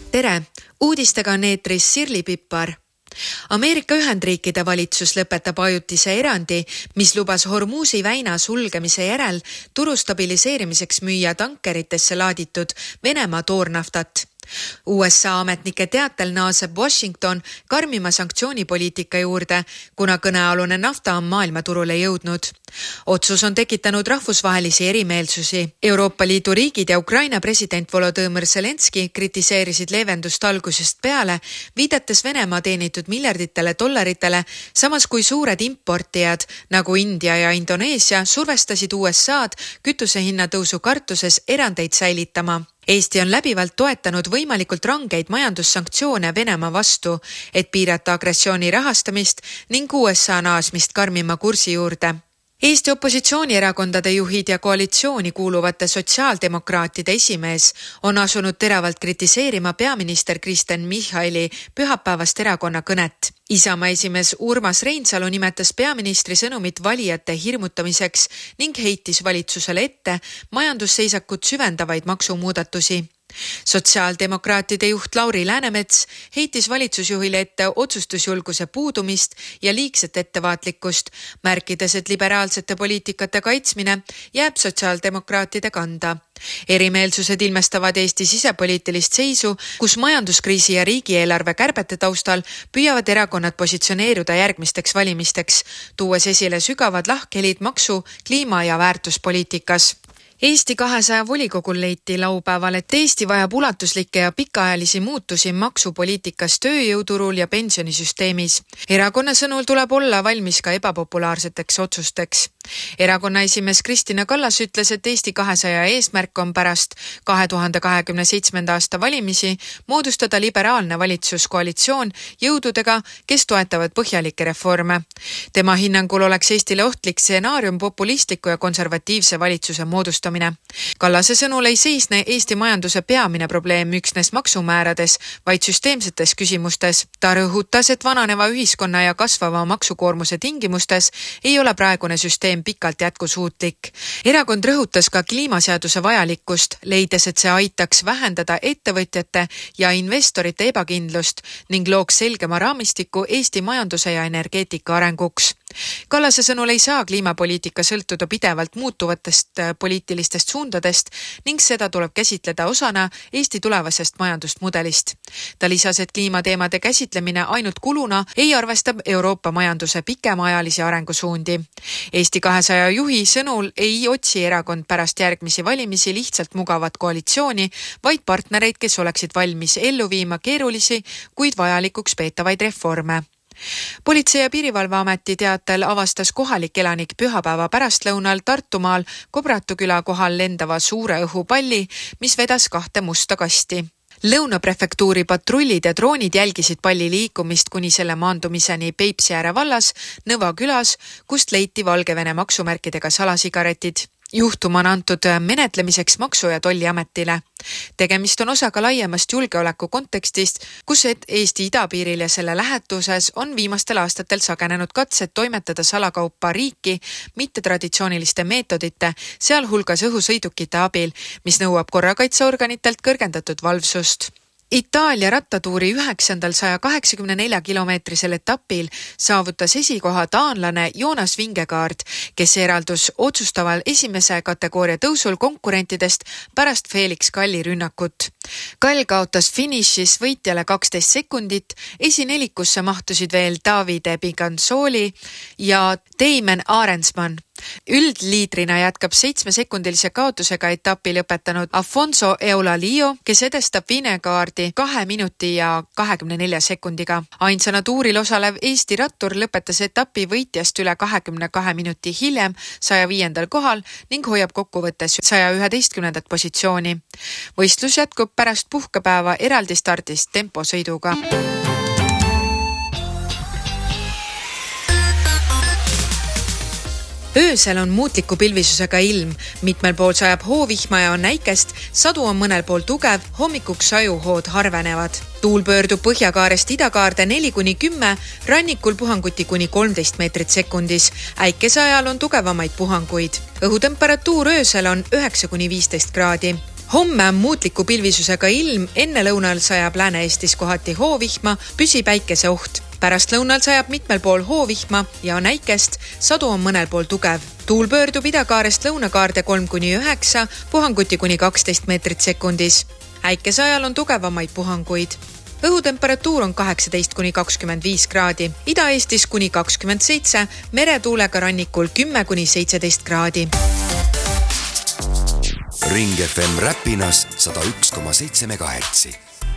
Tere! Uudistega on eetris Sirli Pippar. Ameerika Ühendriikide valitsus lõpetab ajutise erandi, mis lubas Hormuzi väina sulgemise järel turu stabiliseerimiseks müüa tankeritesse laaditud Venemaa toornaftat. USA ametnike teatel naaseb Washington karmima sanktsioonipoliitika juurde, kuna kõnealune nafta on maailmaturule jõudnud. Otsus on tekitanud rahvusvahelisi erimeelsusi. Euroopa Liidu riigid ja Ukraina president Volodõmõr Zelenski kritiseerisid leevendust algusest peale, viidates Venemaa teenitud miljarditele dollaritele, samas kui suured importijad nagu India ja Indoneesia survestasid USA'd kütusehinna tõusu kartuses erandeid säilitama. Eesti on läbivalt toetanud võimalikult rangeid majandussanktsioone Venemaa vastu, et piirata agressiooni rahastamist ning USA naasmist karmima kursi juurde. Eesti opositsioonierakondade juhid ja koalitsiooni kuuluvate sotsiaaldemokraatide esimees on asunud teravalt kritiseerima peaminister Kristen Michali pühapäevast erakonna kõnet. Isamaa esimees Urmas Reinsalu nimetas peaministri sõnumit valijate hirmutamiseks ning heitis valitsusele ette majandusseisakut süvendavaid maksumuudatusi. Sotsiaaldemokraatide juht Lauri Läänemets heitis valitsusjuhile ette otsustusjulguse puudumist ja liigset ettevaatlikkust, märkides, et liberaalsete poliitikate kaitsmine jääb sotsiaaldemokraatide kanda. Erimeelsused ilmestavad Eesti sisepoliitilist seisu, kus majanduskriisi ja riigieelarve kärbete taustal püüavad erakonnad positsioneeruda järgmisteks valimisteks, tuues esile sügavad lahkhelid maksu-, kliima- ja väärtuspoliitikas. Eesti 200 volikogul leiti laupäeval, et Eesti vajab ulatuslikke ja pikaajalisi muutusi maksupoliitikas, tööjõuturul ja pensionisüsteemis. Erakonna sõnul tuleb olla valmis ka ebapopulaarseteks otsusteks. Erakonna esimees Kristina Kallas ütles, et Eesti 200 eesmärk on pärast 2027. aasta valimisi moodustada liberaalne valitsuskoalitsioon jõududega, kes toetavad põhjalikke reforme. Tema hinnangul oleks Eestile ohtlik stsenaarium populistliku ja konservatiivse valitsuse moodustamine. Kallase sõnul ei seisne Eesti majanduse peamine probleem üksnes maksumäärades, vaid süsteemsetes küsimustes. Ta rõhutas, et vananeva ühiskonna ja kasvava maksukoormuse tingimustes ei ole praegune süsteem pikalt jätkusuutlik. Erakond rõhutas ka kliimaseaduse vajalikkust, leides, et see aitaks vähendada ettevõtjate ja investorite ebakindlust ning looks selgema raamistiku Eesti majanduse ja energeetika arenguks. Kallase sõnul ei saa kliimapoliitika sõltuda pidevalt muutuvatest poliitilistest suundadest ning seda tuleb käsitleda osana Eesti tulevasest majandusmudelist. Ta lisas, et kliimateemade käsitlemine ainult kuluna ei arvesta Euroopa majanduse pikemaajalisi arengusuundi. Eesti 200 juhi sõnul ei otsi erakond pärast järgmisi valimisi lihtsalt mugavat koalitsiooni, vaid partnereid, kes oleksid valmis ellu viima keerulisi, kuid vajalikuks peetavaid reforme. Politsei- ja piirivalveameti teatel avastas kohalik elanik pühapäeva pärastlõunal Tartumaal Kobratu küla kohal lendava suure õhupalli, mis vedas 2 musta kasti. Lõunaprefektuuri patrullid ja droonid jälgisid palli liikumist kuni selle maandumiseni Peipsiääre vallas Nõva külas, kust leiti Valgevene maksumärkidega salasigaretid. Juhtum on antud menetlemiseks Maksu- ja Tolliametile. Tegemist on osaga laiemast julgeoleku kontekstist, kus Eesti idapiiril ja selle lähetuses on viimastel aastatel sagenenud katsed toimetada salakaupa riiki mittetraditsiooniliste meetodite, sealhulgas õhusõidukite abil, mis nõuab korrakaitseorganitelt kõrgendatud valvsust. Itaalia rattatuuri 9. 184 kilomeetrisel etapil saavutas esikoha taanlane Joonas Vingegaard, kes eraldus otsustaval esimese kategooria tõusul konkurentidest pärast Felix Kalli rünnakut. Kall kaotas finišis võitjale 12 sekundit, esinelikusse mahtusid veel Davide Piganzoli ja Damon Arensman. Üldliidrina jätkab 7-sekundilise kaotusega etapi lõpetanud Afonso Eulalio, kes edestab Vingegaardi 2 minuti ja 24 sekundiga. Ainsana tuuril osalev Eesti rattur lõpetas etapi võitjast üle 22 minuti hiljem 105. kohal ning hoiab kokkuvõttes 111. positsiooni. Võistlus jätkub pärast puhkepäeva eraldi stardist temposõiduga. Öösel on muutliku pilvisusega ilm, mitmel pool sajab hoovihma ja on näikest, sadu on mõnel pool tugev, hommikuks sajuhood harvenevad. Tuul pöördub põhjakaarest idakaarde 4-10, rannikul puhanguti kuni 13 meetrit sekundis. Äikese ajal on tugevamaid puhanguid. Õhutemperatuur öösel on 9-15 kraadi. Homme on muutliku pilvisusega ilm, enne lõunal sajab Lääne-Eestis kohati hoovihma, püsipäikese oht. Pärast lõunal sajab mitmel pool hoovihma ja näikest, sadu on mõnel pool tugev. Tuul pöördub idakaarest lõunakaarde 3–9, puhanguti kuni 12 meetrit sekundis. Äikese ajal on tugevamaid puhanguid. Õhutemperatuur on 18–25 kraadi, Ida-Eestis kuni 27, meretuulega rannikul 10–17 kraadi. Ring FM Räpinas 101,7 MHz.